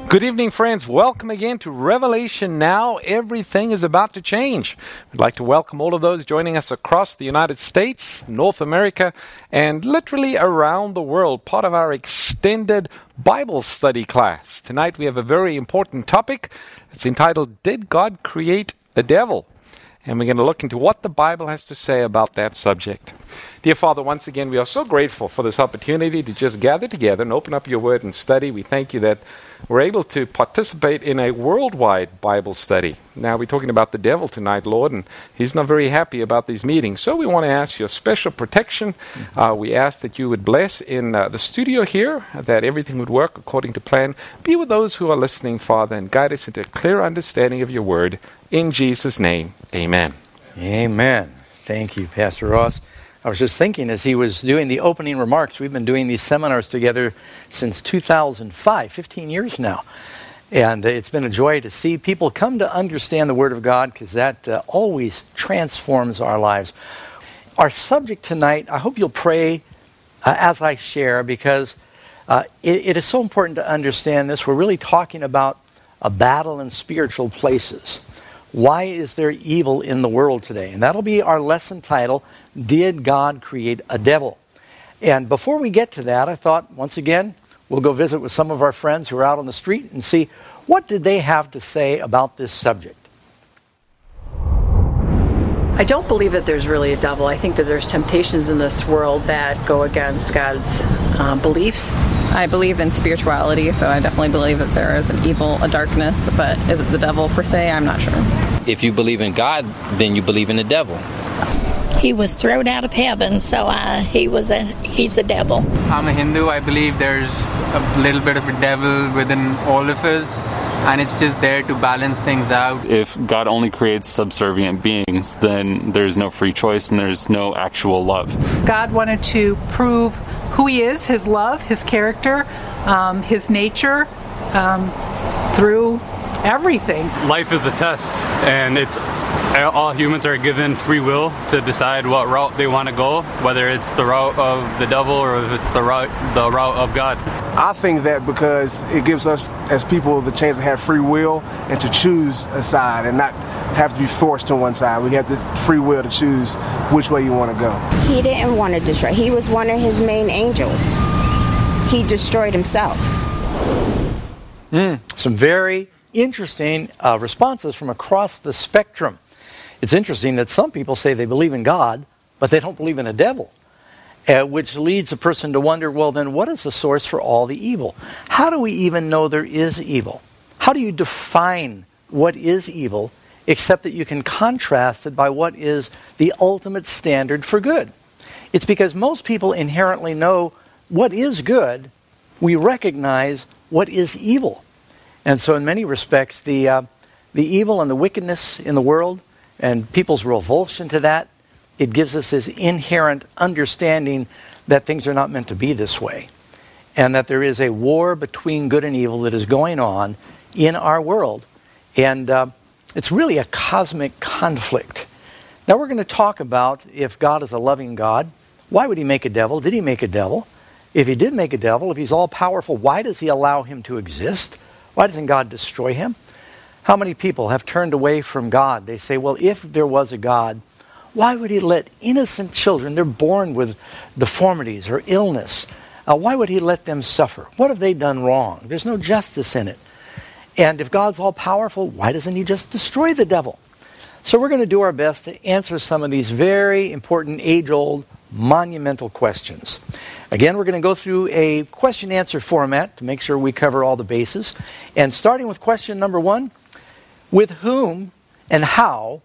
Good evening, friends. Welcome again to Revelation Now. Everything is about to change. We'd like to welcome all of those joining us across the United States, North America, and literally around the world, part of our extended Bible study class. Tonight we have a very important topic. It's entitled, Did God Create the Devil? And we're going to look into what the Bible has to say about that subject. Dear Father, once again, we are so grateful for this opportunity to just gather together and open up your word and study. We thank you that we're able to participate in a worldwide Bible study. Now, we're talking about the devil tonight, Lord, and he's not very happy about these meetings. So we want to ask your special protection. We ask that you would bless in the studio here, that everything would work according to plan. Be with those who are listening, Father, and guide us into a clear understanding of your word. In Jesus' name, amen. Amen. Thank you, Pastor Ross. I was just thinking as he was doing the opening remarks, we've been doing these seminars together since 2005, 15 years now. And it's been a joy to see people come to understand the Word of God, because that always transforms our lives. Our subject tonight, I hope you'll pray as I share, because it is so important to understand this. We're really talking about a battle in spiritual places. Why is there evil in the world today? And that'll be our lesson title, Did God Create a Devil? And before we get to that, I thought, once again, we'll go visit with some of our friends who are out on the street and see what did they have to say about this subject. I don't believe that there's really a devil. I think that there's temptations in this world that go against God's beliefs. I believe in spirituality, so I definitely believe that there is an evil, a darkness, but is it the devil per se? I'm not sure. If you believe in God, then you believe in the devil. He was thrown out of heaven, so he's a devil. I'm a Hindu. I believe there's a little bit of a devil within all of us, and it's just there to balance things out. If God only creates subservient beings, then there's no free choice and there's no actual love. God wanted to prove who He is, His love, His character, His nature, through everything. Life is a test, and all humans are given free will to decide what route they want to go, whether it's the route of the devil or if it's the route of God. I think that because it gives us as people the chance to have free will and to choose a side and not have to be forced to one side. We have the free will to choose which way you want to go. He didn't want to destroy. He was one of His main angels. He destroyed himself. Some very interesting responses from across the spectrum. It's interesting that some people say they believe in God, but they don't believe in a devil, which leads a person to wonder, well, then what is the source for all the evil? How do we even know there is evil? How do you define what is evil, except that you can contrast it by what is the ultimate standard for good? It's because most people inherently know what is good. We recognize what is evil. And so in many respects, the evil and the wickedness in the world and people's revulsion to that, it gives us this inherent understanding that things are not meant to be this way. And that there is a war between good and evil that is going on in our world. And it's really a cosmic conflict. Now we're going to talk about if God is a loving God, why would He make a devil? Did He make a devil? If He did make a devil, if He's all-powerful, why does He allow him to exist? Why doesn't God destroy him? How many people have turned away from God? They say, well, if there was a God, why would He let innocent children, they're born with deformities or illness, why would He let them suffer? What have they done wrong? There's no justice in it. And if God's all-powerful, why doesn't He just destroy the devil? So we're going to do our best to answer some of these very important, age-old, monumental questions. Again, we're going to go through a question-answer format to make sure we cover all the bases. And starting with question number 1, with whom and how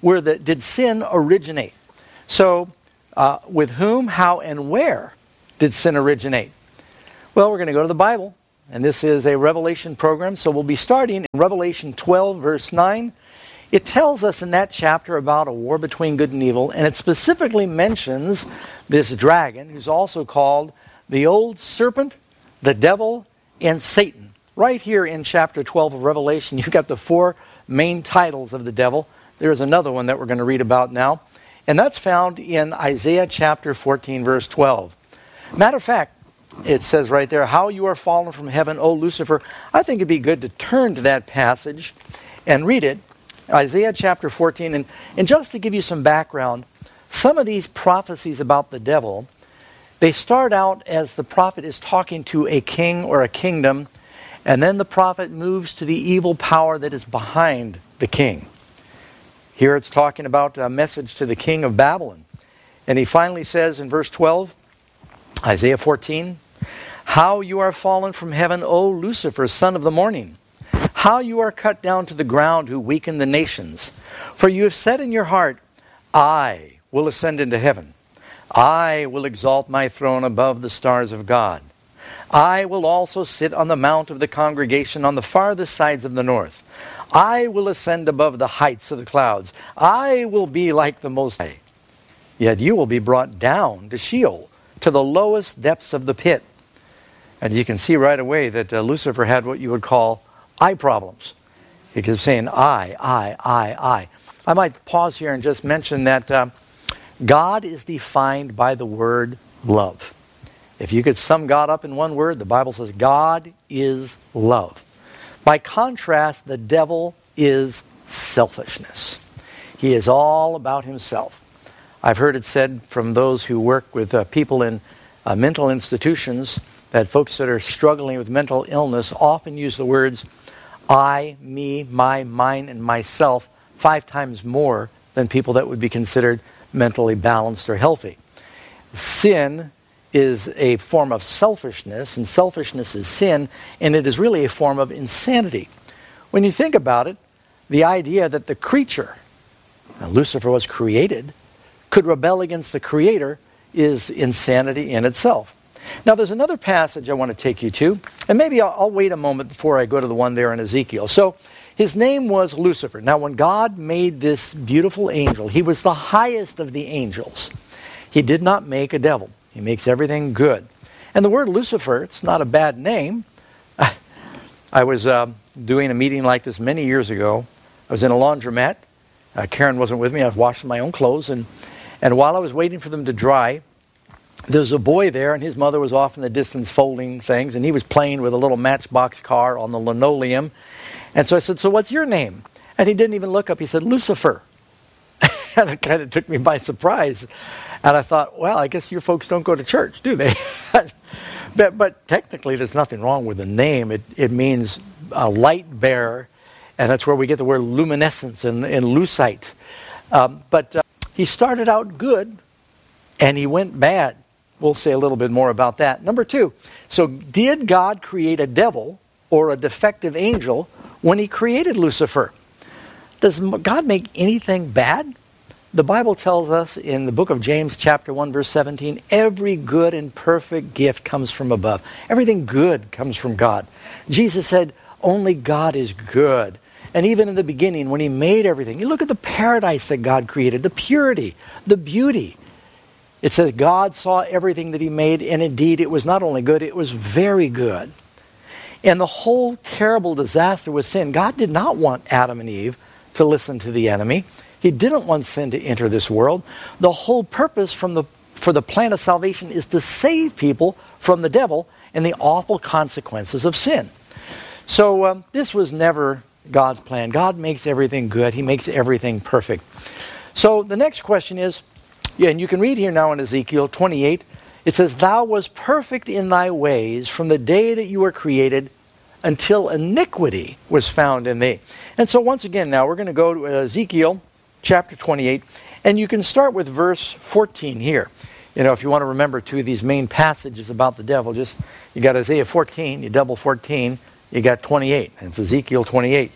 did sin originate? So, with whom, how, and where did sin originate? Well, we're going to go to the Bible, and this is a Revelation program, so we'll be starting in Revelation 12, verse 9. It tells us in that chapter about a war between good and evil, and it specifically mentions this dragon, who's also called the old serpent, the devil, and Satan. Right here in chapter 12 of Revelation, you've got the 4 main titles of the devil. There's another one that we're going to read about now, and that's found in Isaiah chapter 14, verse 12. Matter of fact, it says right there, how you are fallen from heaven, O Lucifer. I think it'd be good to turn to that passage and read it. Isaiah chapter 14. And just to give you some background, some of these prophecies about the devil, they start out as the prophet is talking to a king or a kingdom, and then the prophet moves to the evil power that is behind the king. Here it's talking about a message to the king of Babylon. And he finally says in verse 12, Isaiah 14, how you are fallen from heaven, O Lucifer, son of the morning. How you are cut down to the ground who weaken the nations. For you have said in your heart, I will ascend into heaven. I will exalt my throne above the stars of God. I will also sit on the mount of the congregation on the farthest sides of the north. I will ascend above the heights of the clouds. I will be like the Most High. Yet you will be brought down to Sheol, to the lowest depths of the pit. And you can see right away that Lucifer had what you would call I problems. He kept saying, I. I might pause here and just mention that God is defined by the word love. If you could sum God up in one word, the Bible says God is love. By contrast, the devil is selfishness. He is all about himself. I've heard it said from those who work with people in mental institutions that folks that are struggling with mental illness often use the words I, me, my, mine, and myself 5 times more than people that would be considered mentally balanced or healthy. Sin is a form of selfishness, and selfishness is sin, and it is really a form of insanity. When you think about it, the idea that the creature, Lucifer was created, could rebel against the Creator is insanity in itself. Now there's another passage I want to take you to, and maybe I'll wait a moment before I go to the one there in Ezekiel. So his name was Lucifer. Now when God made this beautiful angel, he was the highest of the angels. He did not make a devil. He makes everything good. And the word Lucifer, it's not a bad name. I was doing a meeting like this many years ago. I was in a laundromat. Karen wasn't with me. I was washing my own clothes. And while I was waiting for them to dry, there was a boy there, and his mother was off in the distance folding things, and he was playing with a little Matchbox car on the linoleum. And so I said, so what's your name? And he didn't even look up. He said, Lucifer. And it kind of took me by surprise. And I thought, well, I guess your folks don't go to church, do they? but technically, there's nothing wrong with the name. It means light bearer, and that's where we get the word luminescence and lucite. But he started out good, and he went bad. We'll say a little bit more about that. Number 2, so did God create a devil or a defective angel when he created Lucifer? Does God make anything bad? The Bible tells us in the book of James chapter 1 verse 17, every good and perfect gift comes from above. Everything good comes from God. Jesus said, only God is good. And even in the beginning when he made everything, you look at the paradise that God created, the purity, the beauty. It says God saw everything that he made, and indeed it was not only good, it was very good. And the whole terrible disaster with sin, God did not want Adam and Eve to listen to the enemy. He didn't want sin to enter this world. The whole purpose for the plan of salvation is to save people from the devil and the awful consequences of sin. So this was never God's plan. God makes everything good. He makes everything perfect. So the next question is, and you can read here now in Ezekiel 28, it says, thou wast perfect in thy ways from the day that you were created until iniquity was found in thee. And so once again now we're going to go to Ezekiel chapter 28, and you can start with verse 14 here. You know, if you want to remember 2 of these main passages about the devil, just you got Isaiah 14, you double 14, you got 28, and it's Ezekiel 28.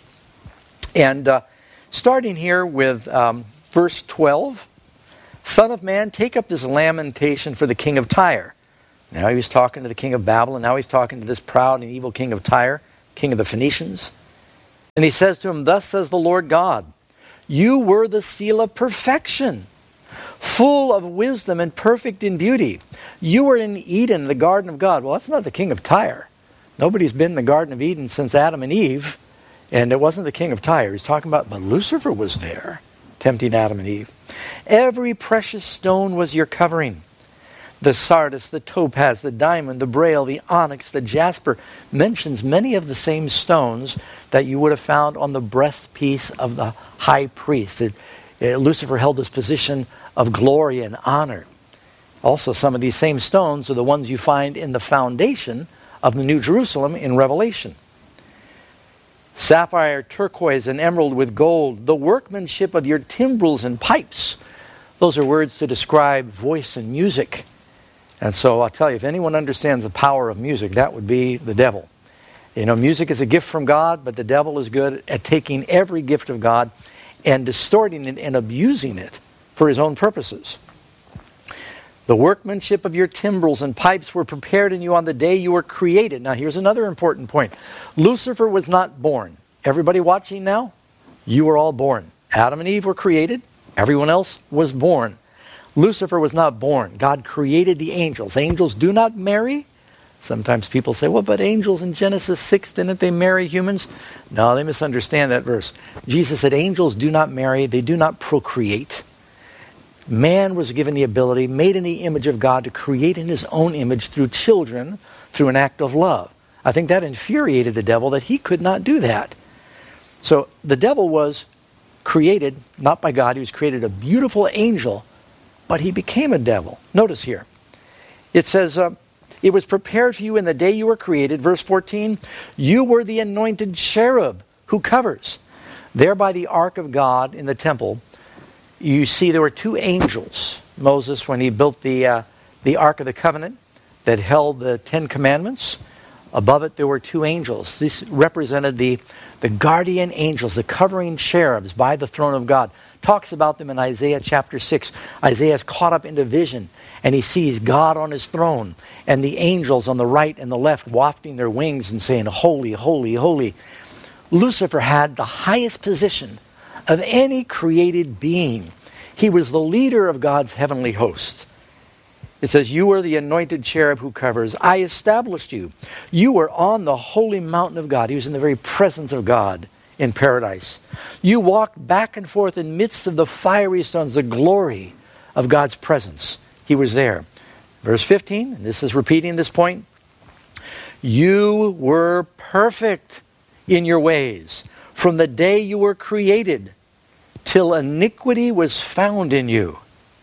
And starting here with verse 12, Son of man, take up this lamentation for the king of Tyre. Now he was talking to the king of Babylon. Now he's talking to this proud and evil king of Tyre, king of the Phoenicians. And he says to him, thus says the Lord God, you were the seal of perfection, full of wisdom and perfect in beauty. You were in Eden, the garden of God. Well, that's not the king of Tyre. Nobody's been in the Garden of Eden since Adam and Eve. And it wasn't the king of Tyre. He's talking about, but Lucifer was there, tempting Adam and Eve. Every precious stone was your covering. The sardis, the topaz, the diamond, the braille, the onyx, the jasper mentions many of the same stones that you would have found on the breastpiece of the high priest. Lucifer held this position of glory and honor. Also, some of these same stones are the ones you find in the foundation of the New Jerusalem in Revelation. Sapphire, turquoise, and emerald with gold, the workmanship of your timbrels and pipes. Those are words to describe voice and music. And so I'll tell you, if anyone understands the power of music, that would be the devil. You know, music is a gift from God, but the devil is good at taking every gift of God and distorting it and abusing it for his own purposes. The workmanship of your timbrels and pipes were prepared in you on the day you were created. Now here's another important point. Lucifer was not born. Everybody watching now? You were all born. Adam and Eve were created. Everyone else was born. Lucifer was not born. God created the angels. Angels do not marry. Sometimes people say, well, but angels in Genesis 6, didn't they marry humans? No, they misunderstand that verse. Jesus said angels do not marry. They do not procreate. Man was given the ability, made in the image of God, to create in his own image through children, through an act of love. I think that infuriated the devil that he could not do that. So the devil was created, not by God. He was created a beautiful angel, but he became a devil. Notice here. It says, it was prepared for you in the day you were created. Verse 14, you were the anointed cherub who covers. There by the ark of God in the temple, you see there were two angels. Moses, when he built the Ark of the Covenant that held the Ten Commandments, above it there were two angels. These represented the guardian angels, the covering cherubs by the throne of God. Talks about them in Isaiah chapter 6. Isaiah is caught up into vision, and he sees God on his throne, and the angels on the right and the left wafting their wings and saying, holy, holy, holy. Lucifer had the highest position of any created being. He was the leader of God's heavenly host. It says, you are the anointed cherub who covers. I established you. You were on the holy mountain of God. He was in the very presence of God in paradise. You walked back and forth in midst of the fiery stones, the glory of God's presence. He was there. Verse 15, and this is repeating this point. You were perfect in your ways from the day you were created till iniquity was found in you.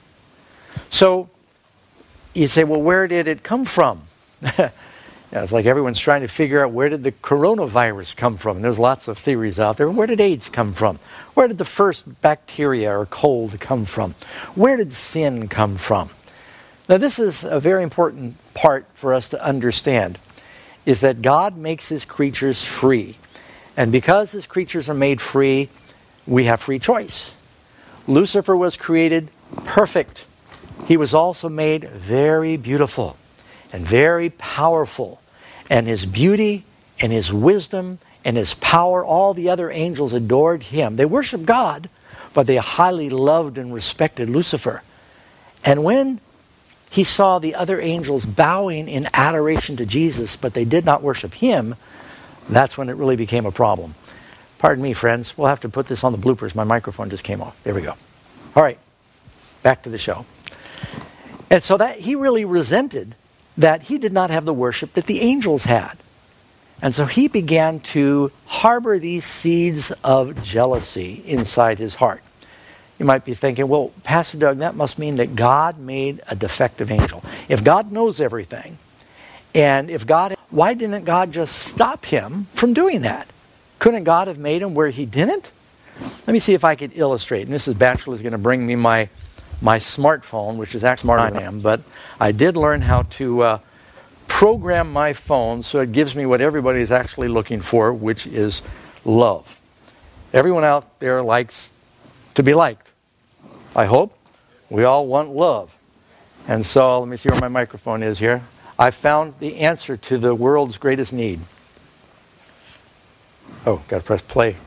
So you say, well, where did it come from? It's like everyone's trying to figure out, where did the coronavirus come from? And there's lots of theories out there. Where did AIDS come from? Where did the first bacteria or cold come from? Where did sin come from? Now this is a very important part for us to understand, is that God makes his creatures free. And because his creatures are made free, we have free choice. Lucifer was created perfect. He was also made very beautiful and very powerful. And his beauty and his wisdom and his power, all the other angels adored him. They worshiped God, but they highly loved and respected Lucifer. And when he saw the other angels bowing in adoration to Jesus, but they did not worship him, that's when it really became a problem. Pardon me, friends. We'll have to put this on the bloopers. My microphone just came off. There we go. All right. Back to the show. And so that he really resented that he did not have the worship that the angels had. And so he began to harbor these seeds of jealousy inside his heart. You might be thinking, well, Pastor Doug, that must mean that God made a defective angel. If God knows everything, and if God, why didn't God just stop him from doing that? Couldn't God have made him where he didn't? Let me see if I could illustrate. And Mrs. Batchelor is going to bring me my smartphone, which is actually smarter than I am, but I did learn how to program my phone so it gives me what everybody is actually looking for, which is love. Everyone out there likes to be liked. I hope. We all want love. And so, let me see where my microphone is here. I found the answer to the world's greatest need. Oh, got to press play.